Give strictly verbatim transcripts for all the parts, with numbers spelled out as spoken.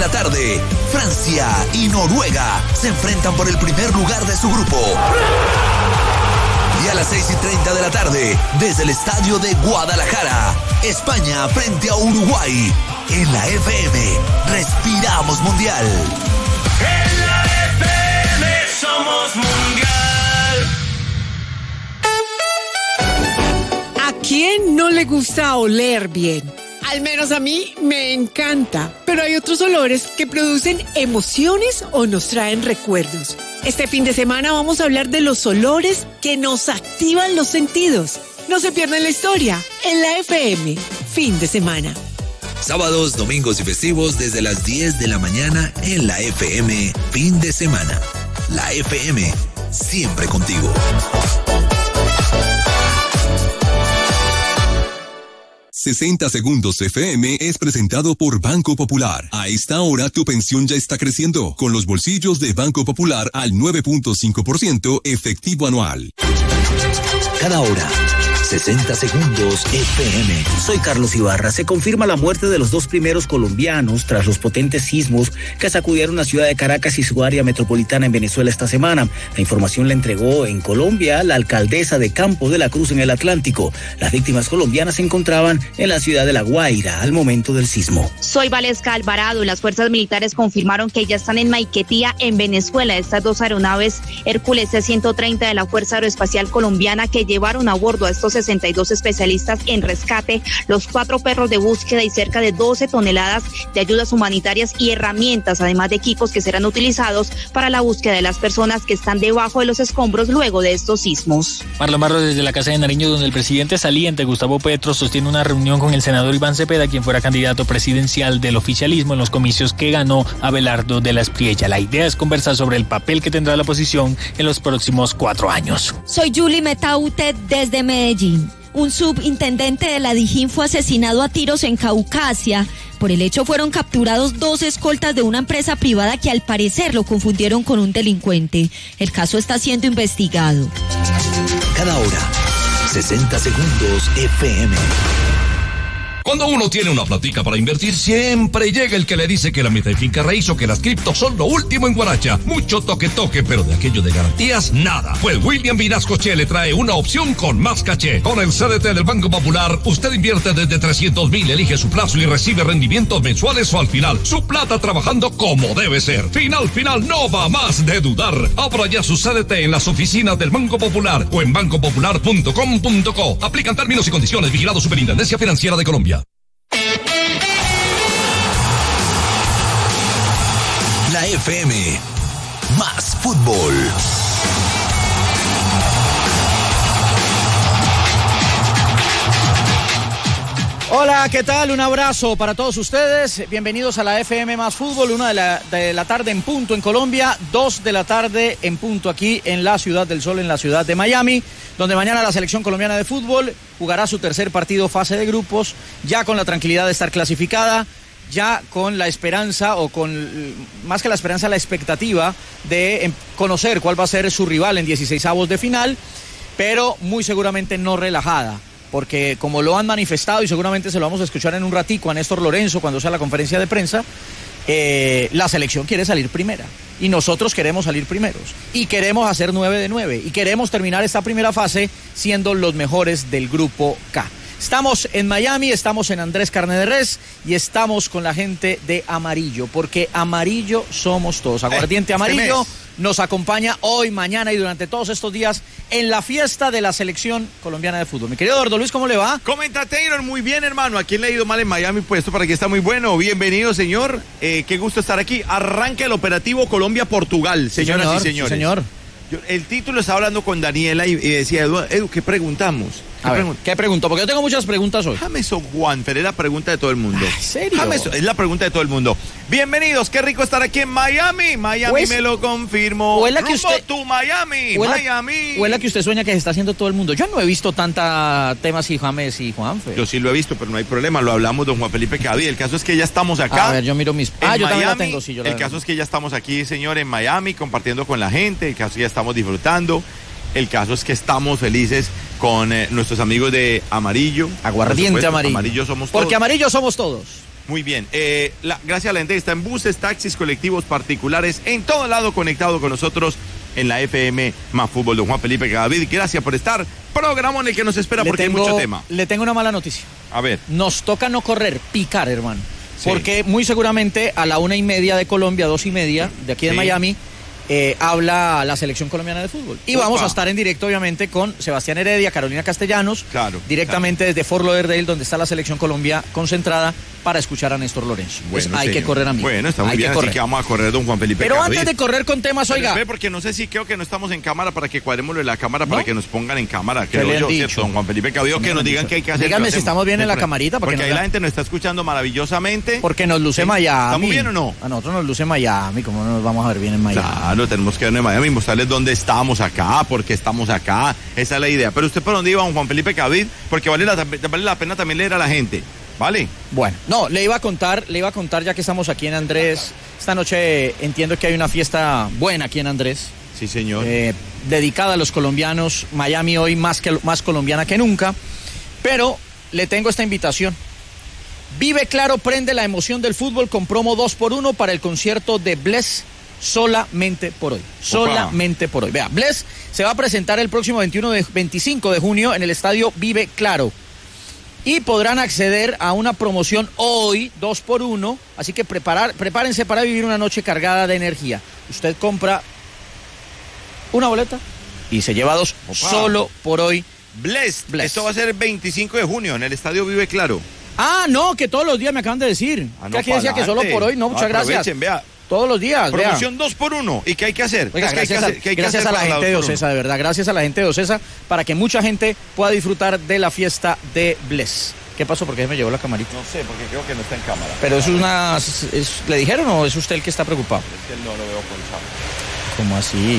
la tarde, Francia y Noruega se enfrentan por el primer lugar de su grupo. Y a las seis y treinta de la tarde, desde el estadio de Guadalajara, España frente a Uruguay. En la F M, respiramos mundial. En la F M somos mundial. ¿A quién no le gusta oler bien? Al menos a mí me encanta, pero hay otros olores que producen emociones o nos traen recuerdos. Este fin de semana vamos a hablar de los olores que nos activan los sentidos. No se pierdan la historia en la F M, fin de semana. Sábados, domingos y festivos desde las diez de la mañana en la F M, fin de semana. La F M, siempre contigo. sesenta Segundos F M es presentado por Banco Popular. A esta hora tu pensión ya está creciendo, con los bolsillos de Banco Popular al nueve punto cinco por ciento efectivo anual. Cada hora, sesenta Segundos F M. Soy Carlos Ibarra. Se confirma la muerte de los dos primeros colombianos tras los potentes sismos que sacudieron la ciudad de Caracas y su área metropolitana en Venezuela esta semana. La información la entregó en Colombia la alcaldesa de Campo de la Cruz en el Atlántico. Las víctimas colombianas se encontraban en la ciudad de La Guaira al momento del sismo. Soy Valesca Alvarado y las fuerzas militares confirmaron que ya están en Maiquetía, en Venezuela, estas dos aeronaves Hércules C ciento treinta de la Fuerza Aeroespacial Colombiana que llevaron a bordo a estos sesenta y dos especialistas en rescate, los cuatro perros de búsqueda y cerca de doce toneladas de ayudas humanitarias y herramientas, además de equipos que serán utilizados para la búsqueda de las personas que están debajo de los escombros luego de estos sismos. Marlon Barros desde la Casa de Nariño, donde el presidente saliente Gustavo Petro sostiene una reunión con el senador Iván Cepeda, quien fuera candidato presidencial del oficialismo en los comicios que ganó Abelardo de la Espriella. La idea es conversar sobre el papel que tendrá la oposición en los próximos cuatro años. Soy Julie Metaute desde Medellín. Un subintendente de la Dijín fue asesinado a tiros en Caucasia. Por el hecho fueron capturados dos escoltas de una empresa privada que al parecer lo confundieron con un delincuente. El caso está siendo investigado. Cada hora, sesenta Segundos F M. Cuando uno tiene una platica para invertir, siempre llega el que le dice que la meta de finca raíz o que las criptos son lo último en Guaracha. Mucho toque toque, pero de aquello de garantías, nada. Pues William Vinascoche le trae una opción con más caché. Con el C D T del Banco Popular, usted invierte desde trescientos mil, elige su plazo y recibe rendimientos mensuales o al final. Su plata trabajando como debe ser. Final, final, no va más de dudar. Abra ya su C D T en las oficinas del Banco Popular o en banco popular punto com punto co. Aplican términos y condiciones. Vigilado Superintendencia Financiera de Colombia. La F M, más fútbol. Hola, ¿qué tal? Un abrazo para todos ustedes. Bienvenidos a la F M más fútbol, una de la, de la tarde en punto en Colombia, dos de la tarde en punto aquí en la Ciudad del Sol, en la ciudad de Miami, donde mañana la selección colombiana de fútbol jugará su tercer partido fase de grupos, ya con la tranquilidad de estar clasificada, ya con la esperanza, o con más que la esperanza, la expectativa de conocer cuál va a ser su rival en dieciseisavos de final, pero muy seguramente no relajada, porque como lo han manifestado, y seguramente se lo vamos a escuchar en un ratico a Néstor Lorenzo cuando sea la conferencia de prensa, eh, la selección quiere salir primera, y nosotros queremos salir primeros, y queremos hacer nueve de nueve, y queremos terminar esta primera fase siendo los mejores del grupo K. Estamos en Miami, estamos en Andrés Carne de Res y estamos con la gente de Amarillo, porque amarillo somos todos. Aguardiente Amarillo nos acompaña hoy, mañana y durante todos estos días en la fiesta de la selección colombiana de fútbol. Mi querido Eduardo Luis, ¿cómo le va? Comenta Taylor, muy bien, hermano. ¿A quién le ha ido mal en Miami? Pues esto para aquí está muy bueno. Bienvenido, señor. Eh, qué gusto estar aquí. Arranca el operativo Colombia-Portugal, señoras señor, y señores. Sí, señor. Yo, el título estaba hablando con Daniela y, y decía, Edu, Edu, ¿qué preguntamos? ¿Qué, A ver, pregun- ¿qué pregunto? Porque yo tengo muchas preguntas hoy. James o Juanfer, es la pregunta de todo el mundo. ¿En serio? James, es la pregunta de todo el mundo. Bienvenidos, qué rico estar aquí en Miami. Miami Pues, me lo confirmó. o es la que Rumbo usted- to Miami, o es la- Miami. O es la que usted sueña que se está haciendo todo el mundo. Yo no he visto tanta temas y James y Juanfe. Yo sí lo he visto, pero no hay problema, lo hablamos don Juan Felipe Cadavid. El caso es que ya estamos acá. A ver, yo miro mis... En Ah, yo también la Miami. tengo, sí, yo la El caso es que ya estamos aquí, señor, en Miami, compartiendo con la gente. El caso es que ya estamos disfrutando. El caso es que estamos felices con eh, nuestros amigos de Amarillo. Aguardiente Por supuesto, Amarillo. Amarillo somos todos. Porque amarillo somos todos. Muy bien. Eh, la, gracias a la gente que está en buses, taxis, colectivos particulares, en todo lado conectado con nosotros en la F M Más Fútbol. Don Juan Felipe Cadavid, gracias por estar. Programa en el que nos espera le porque tengo, hay mucho tema. Le tengo una mala noticia. A ver. Nos toca no correr, picar, hermano. Sí. Porque muy seguramente a la una y media de Colombia, dos y media de aquí de Sí. Miami, eh, habla la selección colombiana de fútbol. Y Opa. vamos a estar en directo, obviamente, con Sebastián Heredia, Carolina Castellanos, Claro, directamente desde Fort Lauderdale, donde está la selección Colombia concentrada, para escuchar a Néstor Lorenzo. Pues Bueno, hay señor. que correr, amigo. Bueno, está muy Hay bien, que así correr. que vamos a correr, don Juan Felipe Pero Cadavid. antes de correr con temas, Pero oiga. espere, porque no sé si creo que no estamos en cámara para que cuadremos lo de la cámara, para ¿No? que nos pongan en cámara, ¿Qué creo le han yo, dicho? ¿cierto, don Juan Felipe Cadavid? Que nos digan qué hay que hacer. Díganme ¿qué si hacemos? estamos bien en la Siempre. camarita, para que Porque nos ahí la vean. gente nos está escuchando maravillosamente. Porque nos luce Sí. Miami. ¿Estamos bien o no? A nosotros nos luce Miami, ¿cómo no nos vamos a ver bien en Miami? Claro, tenemos que ver en Miami, mostrarles dónde estamos acá, por qué estamos acá. Esa es la idea. Pero usted, ¿por dónde iba, don Juan Felipe Cadavid? Porque vale la, vale la pena también leer a la gente. ¿Vale? Bueno, no, le iba a contar, le iba a contar ya que estamos aquí en Andrés. Esta noche entiendo que hay una fiesta buena aquí en Andrés. Sí, señor. Eh, dedicada a los colombianos. Miami hoy más, que, más colombiana que nunca. Pero le tengo esta invitación. Vive Claro prende la emoción del fútbol con promo dos por uno para el concierto de Bless solamente por hoy. Solamente por hoy. Vea, Bless se va a presentar el próximo veintiuno de, veinticinco de junio en el estadio Vive Claro. Y podrán acceder a una promoción hoy, dos por uno. Así que preparar, prepárense para vivir una noche cargada de energía. Usted compra una boleta y se lleva dos. Opa. Solo por hoy. Bless. Bless. Esto va a ser el veinticinco de junio en el estadio Vive Claro. Ah, no, que todos los días me acaban de decir. Ah, no, que aquí decía que solo pa'lante. por hoy. No, muchas gracias. Aprovechen, vea. Todos los días. vea. Promoción dos por uno. ¿Y qué hay que hacer? Oiga, ¿Qué hay que gracias, a, hacer? ¿Qué hay que gracias hacer a la para gente de dos por uno? Ocesa, de verdad. Gracias a la gente de Ocesa para que mucha gente pueda disfrutar de la fiesta de Bless. ¿Qué pasó? ¿Por qué me llevó la camarita? No sé, porque creo que no está en cámara. Pero es una... es- es- ¿le dijeron o es usted el que está preocupado? Es que él no lo veo ponchado. ¿Cómo así?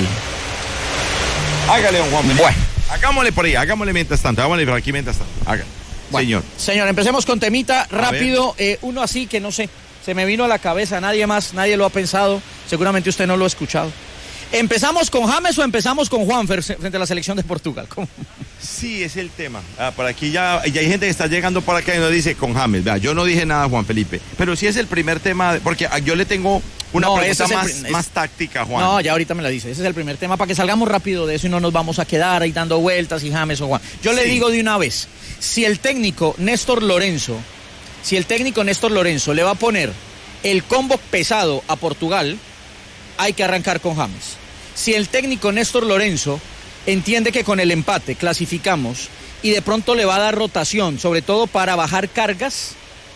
Hágale, don Juan Felipe. Bueno. Hagámosle por ahí, hagámosle mientras tanto. Hagámosle por aquí mientras tanto. Haga. Bueno, Señor. Señor, empecemos con temita rápido. Eh, uno así que no sé, se me vino a la cabeza, nadie más, nadie lo ha pensado. Seguramente usted no lo ha escuchado. ¿Empezamos con James o empezamos con Juanfer frente a la selección de Portugal? ¿Cómo? Sí, es el tema. Ah, por aquí ya, ya hay gente que está llegando por acá y nos dice con James. Vea, yo no dije nada, Juan Felipe. Pero sí es el primer tema, de- porque ah, yo le tengo una No, pregunta ese es el más, pri- es- más táctica, Juan. No, ya ahorita me la dice. Ese es el primer tema para que salgamos rápido de eso y no nos vamos a quedar ahí dando vueltas y James o Juan. Yo le Sí. digo de una vez, si el técnico Néstor Lorenzo, si el técnico Néstor Lorenzo le va a poner el combo pesado a Portugal, hay que arrancar con James. Si el técnico Néstor Lorenzo entiende que con el empate clasificamos y de pronto le va a dar rotación, sobre todo para bajar cargas,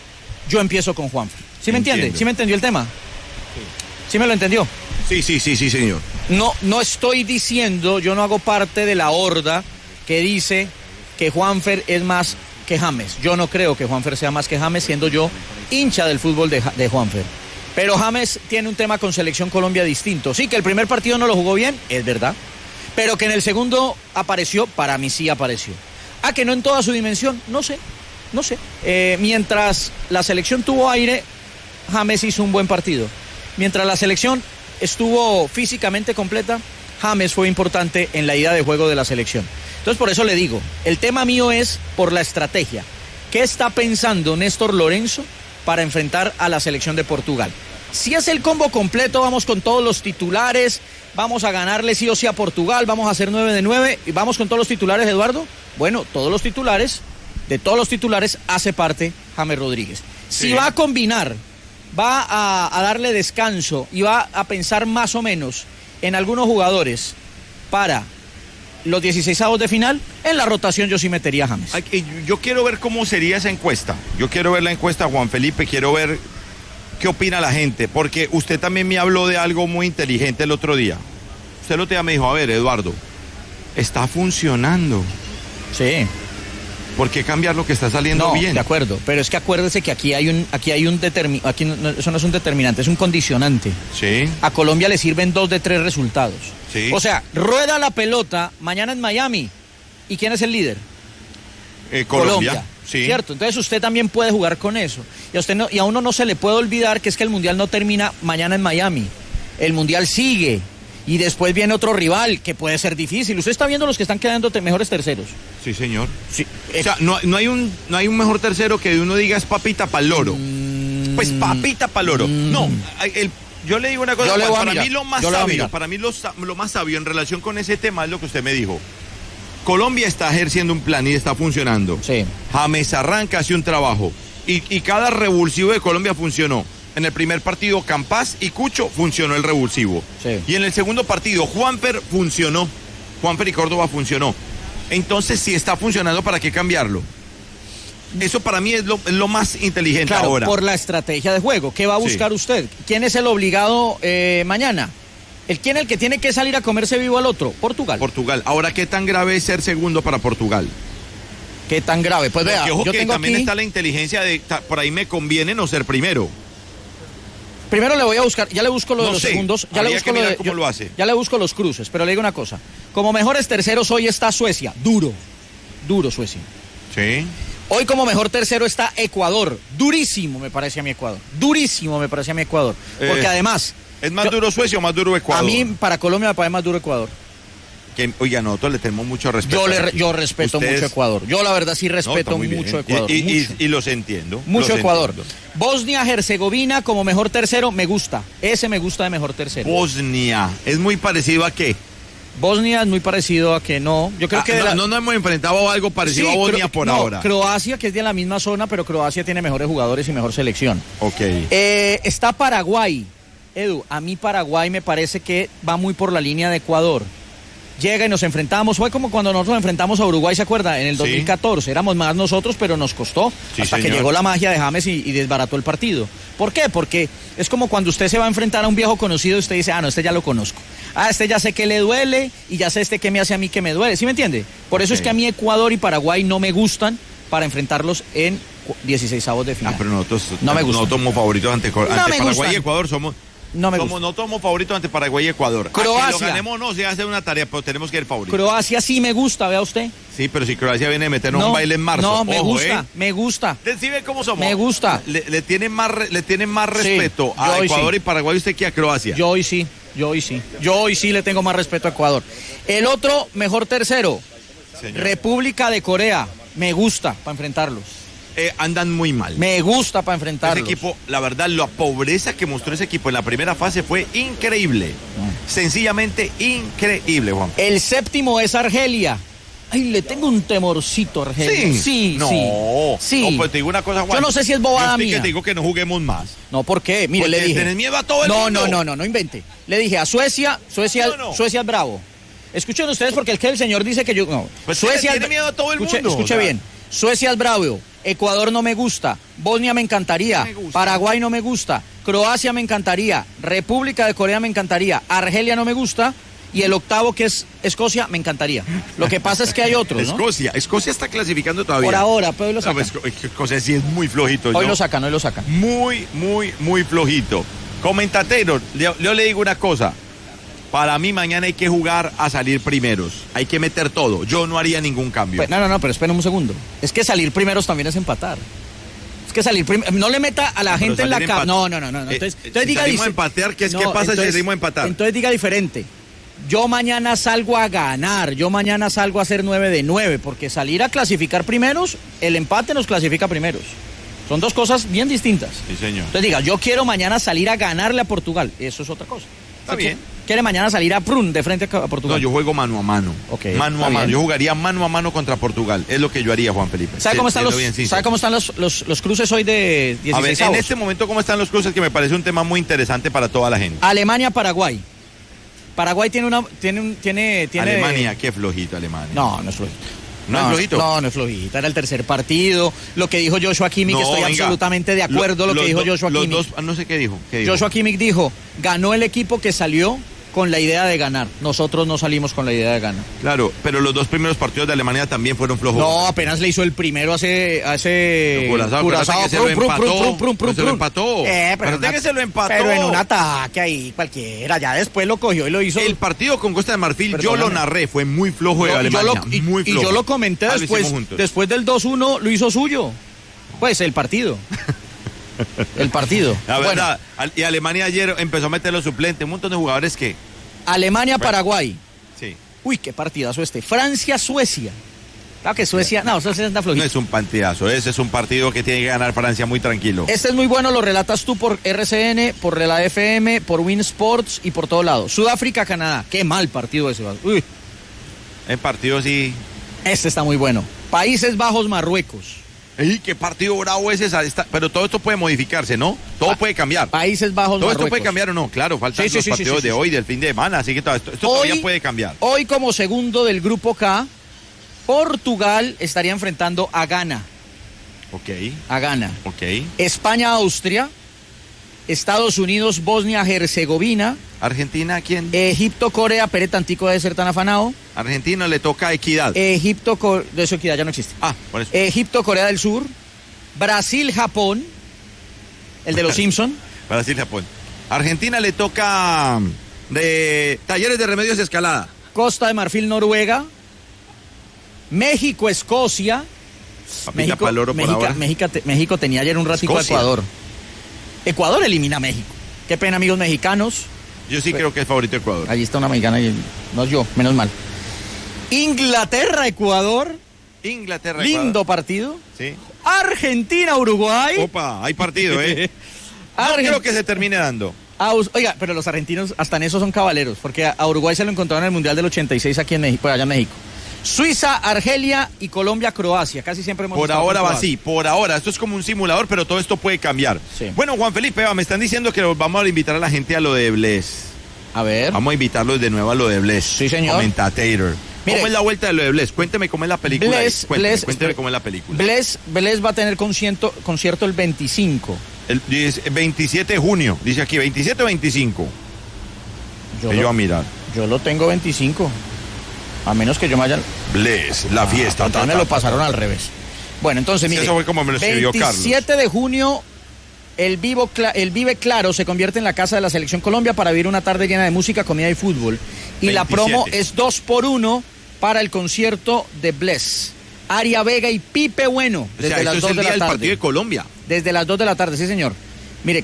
yo empiezo con Juanfer. ¿Sí me entiende? Entiendo. ¿Sí me entendió el tema? ¿Sí me lo entendió? Sí, sí, sí, sí, señor. No, no estoy diciendo, yo no hago parte de la horda que dice que Juanfer es más que James. Yo no creo que Juanfer sea más que James, siendo yo hincha del fútbol de, Ja- de Juanfer. Pero James tiene un tema con Selección Colombia distinto. Sí, que el primer partido no lo jugó bien, es verdad. Pero que en el segundo apareció, para mí sí apareció. Ah, que no en toda su dimensión, no sé, no sé. Eh, mientras la selección tuvo aire, James hizo un buen partido. Mientras la selección estuvo físicamente completa, James fue importante en la ida de juego de la selección. Entonces por eso le digo, el tema mío es por la estrategia. ¿Qué está pensando Néstor Lorenzo para enfrentar a la selección de Portugal? Si es el combo completo, vamos con todos los titulares, vamos a ganarle sí o sí a Portugal, vamos a hacer nueve de nueve, y vamos con todos los titulares, Eduardo. Bueno, todos los titulares, de todos los titulares hace parte James Rodríguez. Si Sí. va a combinar, va a, a darle descanso y va a pensar más o menos en algunos jugadores para los dieciseisavos de final, en la rotación yo sí metería a James. Ay, que Yo quiero ver cómo sería esa encuesta. Yo quiero ver la encuesta, Juan Felipe, quiero ver qué opina la gente, porque usted también me habló de algo muy inteligente el otro día. Usted el otro día me dijo, a ver, Eduardo, está funcionando. Sí. ¿Por qué cambiar lo que está saliendo No, bien? de acuerdo, pero es que acuérdese que aquí hay un, aquí hay un determi- aquí no- eso no es un determinante, es un condicionante. Sí. A Colombia le sirven dos de tres resultados. Sí. O sea, rueda la pelota mañana en Miami. ¿Y quién es el líder? Eh, Colombia. Sí. ¿Cierto? Entonces usted también puede jugar con eso. Y a, usted no, y a uno no se le puede olvidar que es que el Mundial no termina mañana en Miami. El Mundial sigue. Y después viene otro rival que puede ser difícil. Usted está viendo los que están quedando te- mejores terceros. Sí, señor. Sí. O sea, no, no hay un, no hay un mejor tercero que uno diga es papita para el loro. Mm, pues papita pa'l oro. Mm. No, el, yo le digo una cosa, Yo le voy a para mirar. mí lo más Yo le voy a sabio, mirar. para mí lo, sa- lo más sabio en relación con ese tema es lo que usted me dijo. Colombia está ejerciendo un plan y está funcionando. Sí. James Arranca hace un trabajo y, y cada revulsivo de Colombia funcionó. En el primer partido Campas y Cucho funcionó el revulsivo. Sí. Y en el segundo partido Juanfer funcionó. Juanfer y Córdoba funcionó. Entonces, si está funcionando, ¿para qué cambiarlo? Eso para mí es lo, es lo más inteligente Claro, ahora. por la estrategia de juego. ¿Qué va a buscar Sí. usted? ¿Quién es el obligado eh, mañana? ¿El quién el que tiene que salir a comerse vivo al otro? Portugal. Portugal. Ahora, ¿qué tan grave es ser segundo para Portugal? ¿Qué tan grave? Pues vea, Porque, ojo, yo que tengo también aquí... está la inteligencia de, ta- por ahí me conviene no ser primero. Primero le voy a buscar, ya le busco lo No de los sé, segundos, ya le habría busco que lo mirar de, cómo yo- lo hace. ya le busco los cruces, pero le digo una cosa, como mejores terceros hoy está Suecia, duro, duro Suecia. Sí. Hoy como mejor tercero está Ecuador, durísimo me parece a mi Ecuador, durísimo me parece a mi Ecuador, porque Eh, además... ¿Es más yo- duro Suecia o más duro Ecuador? A mí para Colombia me parece más duro Ecuador. Que, oiga, nosotros le tenemos mucho respeto. Yo, le, re- aquí. yo respeto Ustedes- mucho Ecuador, yo la verdad sí No, está respeto muy bien. mucho Ecuador, Y, y- mucho. y- y los entiendo. Mucho los Ecuador. entiendo. Bosnia-Herzegovina como mejor tercero, me gusta. Ese me gusta de mejor tercero. Bosnia. ¿Es muy parecido a qué? Bosnia es muy parecido a que no. Yo creo Ah, que... de no, la- no nos hemos enfrentado a algo parecido Sí, a Bosnia Cro- por no, ahora. Croacia, que es de la misma zona, pero Croacia tiene mejores jugadores y mejor selección. Ok. Eh, está Paraguay. Edu, a mí Paraguay me parece que va muy por la línea de Ecuador. Llega y nos enfrentamos, fue como cuando nosotros nos enfrentamos a Uruguay, ¿se acuerda? En el Sí. dos mil catorce, éramos más nosotros, pero nos costó, Sí, hasta que señor. llegó la magia de James y, y desbarató el partido. ¿Por qué? Porque es como cuando usted se va a enfrentar a un viejo conocido y usted dice, ah, no, este ya lo conozco. Ah, este ya sé que le duele y ya sé este que me hace a mí que me duele, ¿sí me entiende? Por eso Ok. es que a mí Ecuador y Paraguay no me gustan para enfrentarlos en dieciseisavos de final. Ah, pero nosotros No me gusta. no somos favoritos ante, ante No me Paraguay gustan. y Ecuador. Somos, No me somos gusta. no somos favoritos ante Paraguay y Ecuador. Croacia. A que lo ganemos no se hace una tarea, pero tenemos que ir favoritos. Croacia sí me gusta, vea usted. Sí, pero si Croacia viene a meternos un baile en marzo. No, me ojo, gusta, ¿eh? me gusta. ¿Sí ve cómo somos? Me gusta. Le, le tienen más, re- le tienen más Sí, respeto yo a hoy Ecuador sí. y Paraguay usted que a Croacia. Yo hoy sí, yo hoy sí. Yo hoy sí le tengo más respeto a Ecuador. El otro, mejor tercero, Señor. República de Corea. Me gusta para enfrentarlos. Eh, andan muy mal. Me gusta para Ese enfrentarlos. equipo, la verdad, la pobreza que mostró ese equipo en la primera fase fue increíble. Sencillamente increíble, Juan. El séptimo es Argelia. Ay, le tengo un temorcito a Argelia. Sí, no, sí. Sí. No, pues te digo una cosa, Juan. Yo no sé si es bobada Yo estoy mía. que te digo que no juguemos más. No, ¿por qué? Mire, Porque le dije. tenés miedo a todo el no, mundo. No, no, no, no invente. Le dije a Suecia, Suecia, No, no. Suecia es bravo. Escuchen ustedes porque el que el señor dice que yo no. Pues Suecia tiene es- miedo a todo el escuche, mundo, Escuche o sea. bien. Suecia es bravo. Ecuador no me gusta. Bosnia me encantaría. No me gusta. Paraguay no me gusta. Croacia me encantaría. República de Corea me encantaría. Argelia no me gusta. Y el octavo, que es Escocia, me encantaría. Lo que pasa es que hay otros, ¿no? Escocia, Escocia está clasificando todavía. Por ahora, pero hoy lo No, sacan. pues, Escocia sí es muy flojito. Hoy ¿no? lo sacan, hoy lo sacan. Muy, muy, muy flojito. Comentatero, yo, yo le digo una cosa. Para mí mañana hay que jugar a salir primeros. Hay que meter todo. Yo no haría ningún cambio. Pues, no, no, no, pero esperen un segundo. Es que salir primeros también es empatar. Es que salir primero. No le meta a la Pero gente en la salir cabeza. empat- No, no, no, no. Eh, Entonces, eh, entonces si diga salimos a dice- empatear, ¿qué es- No, qué pasa si entonces- salimos a empatar? Entonces diga diferente. Yo mañana salgo a ganar. Yo mañana salgo a hacer nueve de nueve. Porque salir a clasificar primeros, el empate nos clasifica primeros. Son dos cosas bien distintas. Sí, señor. Entonces diga, yo quiero mañana salir a ganarle a Portugal. Eso es otra cosa. Está ¿Usted bien. quiere- Quiere mañana salir a Prun de frente a Portugal. No, yo juego mano a mano. Ok, mano está a mano. bien. Yo jugaría mano a mano contra Portugal. Es lo que yo haría, Juan Felipe. ¿Sabe Sí, cómo están, siendo los, bien sincero. ¿sabe cómo están los, los, los cruces hoy de A dieciséis ver, en este momento, ¿cómo están los cruces? Que me parece un tema muy interesante para toda la gente. Alemania-Paraguay. Paraguay tiene una. Tiene, un- tiene, tiene Alemania, qué flojito Alemania. No, no es flojito. ¿No es flojito? No, no es flojito. Era el tercer partido. Lo que dijo Joshua Kimmich, No, estoy venga. absolutamente de acuerdo Lo- lo, que los dijo do- Joshua los Kimmich. dos- no sé qué dijo. ¿Qué dijo? Joshua Kimmich dijo, ganó el equipo que salió con la idea de ganar. Nosotros no salimos con la idea de ganar. Claro, pero los dos primeros partidos de Alemania también fueron flojos. No, apenas le hizo el primero hace hace Curazao, acuérdate que se lo Prum, prum, empató. prum, prum, prum, Pero se lo prum. empató. Eh, pero, Acuérdate en que se lo empató. pero en un ataque ahí cualquiera. Ya después lo cogió y lo hizo. El partido con Costa de Marfil, yo Perdóname. lo narré, fue muy flojo de Yo- yo Alemania. lo- y, muy y flojo. yo lo comenté Ah, lo después. hicimos juntos. Después del dos uno lo hizo suyo. Pues el partido. El partido. La Bueno, verdad, al- y Alemania ayer empezó a meter los suplentes, un montón de jugadores que... Alemania-Paraguay. Sí. Uy, qué partidazo este. Francia-Suecia. Claro que Suecia, no, Suecia está flojito. No es un partidazo, ese es un partido que tiene que ganar Francia muy tranquilo. Este es muy bueno, lo relatas tú por R C N, por la F M, por Win Sports y por todo lado. Sudáfrica, Canadá, qué mal partido ese. Uy. El partido sí. Este está muy bueno. Países Bajos, Marruecos. ¡Ey, qué partido bravo es ese! Pero todo esto puede modificarse, ¿no? Todo pa puede cambiar. Países Bajos, ¿Todo Marruecos. esto puede cambiar o no? Claro, faltan sí, sí, los sí, partidos sí, sí, de sí. hoy, del fin de semana, así que todo esto, esto hoy, todavía puede cambiar. Hoy, como segundo del grupo K, Portugal estaría enfrentando a Ghana. Ok. A Ghana. Ok. España, Austria. Estados Unidos, Bosnia, Herzegovina. Argentina, ¿quién? Egipto, Corea, Pere Tantico debe ser tan afanado. Argentina le toca Equidad. Egipto, Co de eso Equidad ya no existe. Ah, por eso. Egipto, Corea del Sur. Brasil, Japón. El de los Simpson. Brasil, Japón. Argentina le toca de Talleres de Remedios de Escalada. Costa de Marfil, Noruega. México, Escocia. Papita Paloro por México, ahora. México, México tenía ayer un ratico a Ecuador. Ecuador elimina a México. Qué pena, amigos mexicanos. Yo sí creo que es favorito Ecuador. Allí está una mexicana y no yo, menos mal. Inglaterra, Ecuador. Inglaterra, Lindo Ecuador. partido. Sí. Argentina, Uruguay. Opa, hay partido, ¿eh? No Argent- creo que se termine dando. Aus- Oiga, pero los argentinos hasta en eso son cabaleros, porque a, a Uruguay se lo encontraron en el Mundial del ochenta y seis aquí en México, allá en México. Suiza, Argelia y Colombia, Croacia. Casi siempre hemos Por estado ahora con va Croacia. así, por ahora. Esto es como un simulador, pero todo esto puede cambiar. Sí. Bueno, Juan Felipe, va, me están diciendo que vamos a invitar a la gente a lo de Bless. A ver. Vamos a invitarlos de nuevo a lo de Bless. Sí, señor. Commentator. Mire, ¿Cómo es la vuelta de lo de Bless? Cuénteme cómo es la película. ahí. Bless, Cuénteme, Bless, cuénteme cómo es la película. Bless, Bless va a tener concierto, concierto el veinticinco. El dice, veintisiete de junio, dice aquí, veintisiete o veinticinco. Yo, Que lo, yo a mirar. yo lo tengo veinticinco. A menos que yo me haya... Bless, la fiesta. Ah, ta, me ta, lo ta, pasaron ta. al revés. Bueno, entonces, mire. Eso fue como me lo escribió veintisiete de junio, el, Vivo, Cla- el Vive Claro se convierte en la casa de la Selección Colombia para vivir una tarde llena de música, comida y fútbol. Y la promo es dos por uno para el concierto de Bless. Aria Vega y Pipe Bueno. O Desde sea, las esto dos es el de día la del tarde. partido de Colombia. Desde las dos de la tarde, sí, señor. Mire,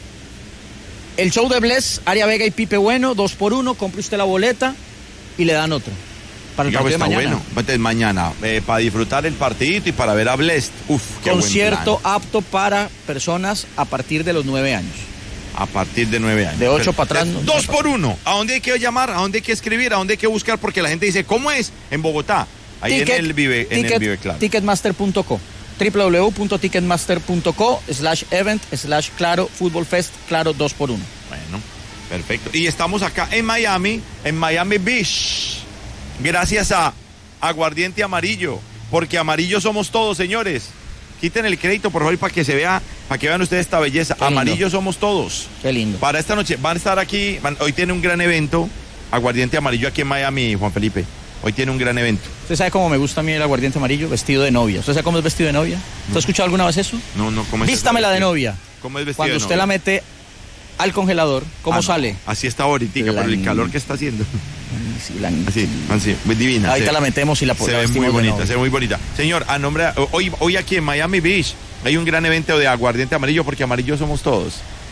el show de Bless, Aria Vega y Pipe Bueno, dos por uno, compre usted la boleta y le dan otro. Para el Oiga, partido pues, de está mañana. bueno. Entonces, mañana, eh, para disfrutar el partidito y para ver a Bless. Uf, qué buen Concierto plan. apto para personas a partir de los nueve años. A partir de nueve años. De ocho Pero, para atrás, eh, no, Dos no por uno. ¿A dónde hay que llamar? ¿A dónde hay que escribir? ¿A dónde hay que buscar? Porque la gente dice, ¿cómo es? En Bogotá. Ahí Ticket- en el Vive, en ticket- el Vive Claro. Ticketmaster punto co w w w punto ticketmaster punto co slash event slash claro fútbol fest claro dos por uno. Bueno, perfecto. Y estamos acá en Miami, en Miami Beach. Gracias a Aguardiente Amarillo. Porque amarillo somos todos, señores. Quiten el crédito, por favor, para que se vea, para que vean ustedes esta belleza. Qué lindo. Amarillo somos todos. Qué lindo. Para esta noche, van a estar aquí, van- hoy tiene un gran evento, Aguardiente Amarillo aquí en Miami, Juan Felipe. Hoy tiene un gran evento. ¿Usted sabe cómo me gusta a mí el aguardiente amarillo? Vestido de novia. ¿Usted sabe cómo es vestido de novia? ¿Usted ha escuchado alguna vez eso? No, no, ¿cómo es eso? Vístamela de novia. ¿Cómo es vestido Cuando de usted novia? la mete al congelador, ¿cómo Ah, no. sale? Así está ahorita, La- por el calor que está haciendo. Sí, la- Así, así, muy divina. Ahorita Se- la metemos y la Se la ve vestimos muy de bonita, novia. se ve muy bonita. Señor, a nombre, hoy, hoy aquí en Miami Beach hay un gran evento de Aguardiente Amarillo porque amarillo somos todos.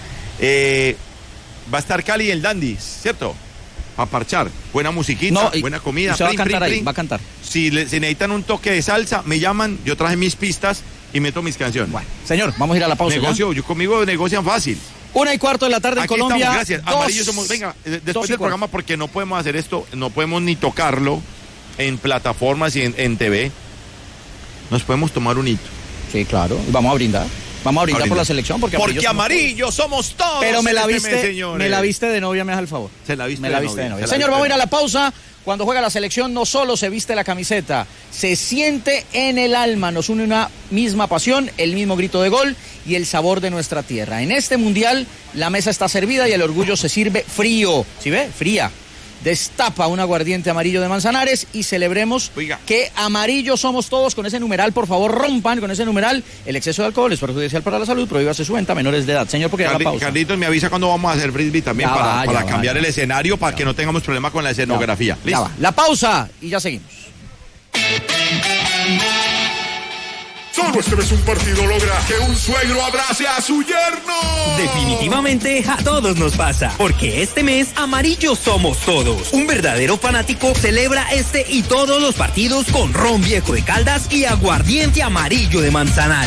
Eh, va a estar Cali y el Dandy, ¿cierto? A parchar. Buena musiquita, No, y- buena comida. usted va a prin, cantar prin, ahí, prin. va a cantar. Si, le- si necesitan un toque de salsa, me llaman, yo traje mis pistas y meto mis canciones. Bueno, señor, vamos a ir a la pausa. ¿ya? Negocio, yo conmigo negocian fácil. Una y cuarto de la tarde en Aquí Colombia. estamos, gracias. Dos- Amarillo somos. Venga, eh, dos después y del cuarto. programa, porque no podemos hacer esto, no podemos ni tocarlo en plataformas y en, en T V. Nos podemos tomar un hito. Sí, claro. Y vamos a brindar. Vamos a brindar A por brindar. la selección. Porque, Porque amarillo somos amarillo somos todos. Pero me en la este viste, mes, señores. me la viste de novia, me das el favor. Se la viste me la de viste de novia, novia. se la Señor, viste vamos a de ir a la pausa. Cuando juega la selección no solo se viste la camiseta, se siente en el alma, nos une una misma pasión, el mismo grito de gol y el sabor de nuestra tierra. En este mundial la mesa está servida y el orgullo se sirve frío. ¿Sí ve? Fría. Destapa un aguardiente amarillo de Manzanares y celebremos Oiga. que amarillos somos todos con ese numeral. Por favor, rompan con ese numeral. El exceso de alcohol es perjudicial para la salud. Prohíbase su venta a menores de edad. Señor, porque ya la Carli- pausa. Carlitos me avisa cuando vamos a hacer frisbee también Ya para, va, para ya va, cambiar ya el va. escenario para que no tengamos problema con la escenografía. Ya ¿Listo? va. La pausa y ya seguimos. Solo este mes un partido logra que un suegro abrace a su yerno. Definitivamente a todos nos pasa, porque este mes amarillos somos todos. Un verdadero fanático celebra este y todos los partidos con ron viejo de Caldas y aguardiente amarillo de Manzanares.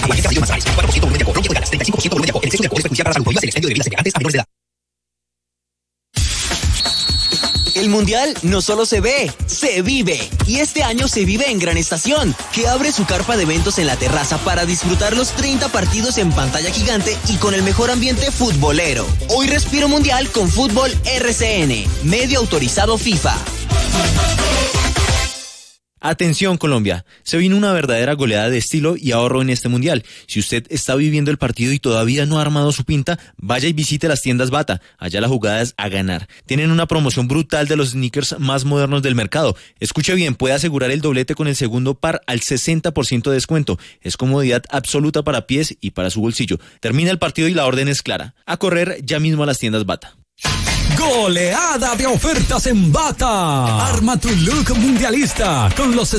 El Mundial no solo se ve, se vive. Y este año se vive en Gran Estación, que abre su carpa de eventos en la terraza para disfrutar los treinta partidos en pantalla gigante y con el mejor ambiente futbolero. Hoy respiro mundial con Fútbol R C N, medio autorizado FIFA. Atención Colombia, se vino una verdadera goleada de estilo y ahorro en este mundial. Si usted está viviendo el partido y todavía no ha armado su pinta, vaya y visite las tiendas Bata, allá la jugada es a ganar. Tienen una promoción brutal de los sneakers más modernos del mercado. Escuche bien, puede asegurar el doblete con el segundo par al sesenta por ciento de descuento. Es comodidad absoluta para pies y para su bolsillo. Termina el partido y la orden es clara. A correr ya mismo a las tiendas Bata. Goleada de ofertas en Bata. Arma tu look mundialista con los